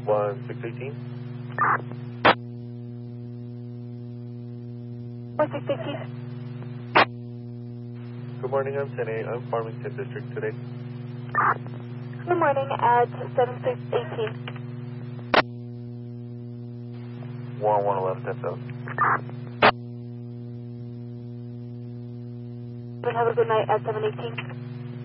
1618. 1618. Good morning, I'm 10A. I'm Farmington District today. Good morning at 7618. 111 10,000. Have a good night at 718.